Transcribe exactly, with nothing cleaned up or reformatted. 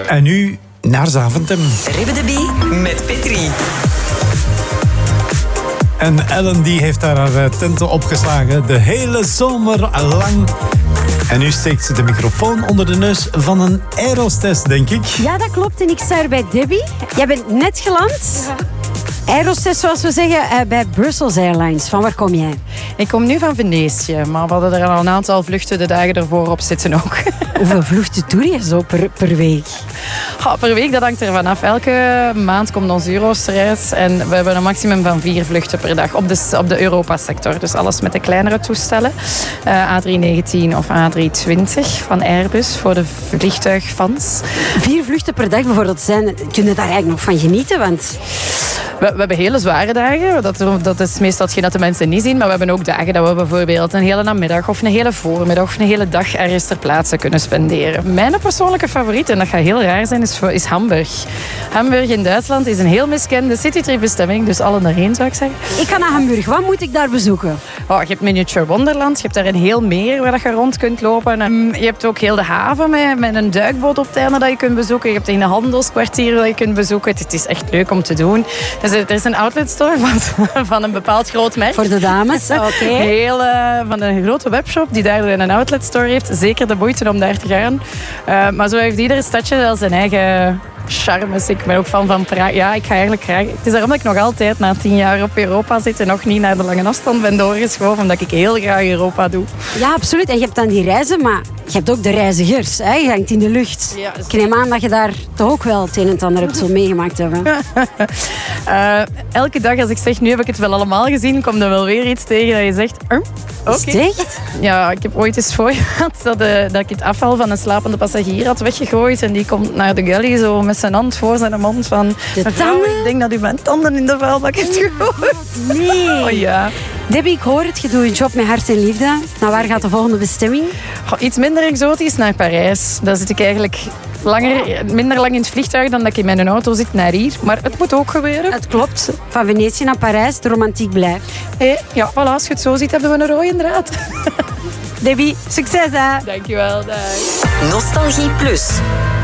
En nu naar Zaventem. Ribbedebie met Petri. En Ellen die heeft daar haar tenten opgeslagen de hele zomer lang. En nu steekt ze de microfoon onder de neus van een aerostest, denk ik. Ja, dat klopt. En ik sta er bij Debbie. Jij bent net geland. Ja. Aerostest, zoals we zeggen, bij Brussels Airlines. Van waar kom jij? Ik kom nu van Venetië, maar we hadden er al een aantal vluchten de dagen ervoor op zitten ook. Hoeveel vluchten doe je zo per, per week? Ja, per week, dat hangt er vanaf. Elke maand komt ons Eurosreis en we hebben een maximum van vier vluchten per dag op de, op de Europa-sector. Dus alles met de kleinere toestellen. Uh, A drie negentien of A drie twintig van Airbus voor de vliegtuigfans. Vier vluchten per dag bijvoorbeeld zijn. Kun je daar eigenlijk nog van genieten? Want... We, we hebben hele zware dagen. Dat, dat is meestal hetgeen dat de mensen niet zien. Maar we hebben ook dagen dat we bijvoorbeeld een hele namiddag of een hele voormiddag of een hele dag ergens ter plaatse kunnen spenderen. Mijn persoonlijke favoriet, en dat gaat heel raar zijn, is, is Hamburg. Hamburg in Duitsland is een heel miskende citytrip-bestemming. Dus allen daarheen, zou ik zeggen. Ik ga naar Hamburg. Wat moet ik daar bezoeken? Oh, je hebt Miniature Wonderland. Je hebt daar een heel meer waar je rond kunt lopen. En je hebt ook heel de haven met, met een duikboot op het einde dat je kunt bezoeken. Je hebt een handelskwartier dat je kunt bezoeken. Het is echt leuk om te doen. Dus er is een outlet store van, van een bepaald groot merk. Voor de dames, oké. Okay. Heel, uh, van een grote webshop die daardoor een outlet store heeft. Zeker de moeite om daar te gaan. Uh, maar zo heeft ieder stadje wel zijn eigen charmes. Ik ben ook fan van Praag. Ja, ik ga eigenlijk graag... Het is daarom dat ik nog altijd na tien jaar op Europa zit en nog niet naar de lange afstand ben doorgeschoven, omdat ik heel graag Europa doe. Ja, absoluut. En je hebt dan die reizen, maar je hebt ook de reizigers. Hè? Je hangt in de lucht. Ja, ik neem aan dat je daar toch ook wel het een en het ander hebt zo meegemaakt hebben. uh, elke dag als ik zeg, nu heb ik het wel allemaal gezien, komt er wel weer iets tegen dat je zegt... Uh, okay. Is het echt? Ja, ik heb ooit eens voor gehad dat, uh, dat ik het afval van een slapende passagier had weggegooid en die komt naar de galley zo met zijn hand voor zijn mond van... De mevrouw, tanden? ik denk dat u mijn tanden in de vuilbak hebt gegooid. Nee. Oh ja. Debbie, ik hoor het. Je doet je job met hart en liefde. Nou, waar gaat de volgende bestemming? Oh, iets minder exotisch, naar Parijs. Daar zit ik eigenlijk langer, minder lang in het vliegtuig dan dat ik in mijn auto zit naar hier. Maar het moet ook gebeuren. Het klopt. Van Venetië naar Parijs, de romantiek blijft. Hey, ja, voilà, als je het zo ziet, hebben we een rode draad. Debbie, succes hè. Dankjewel, dag. Nostalgie Plus.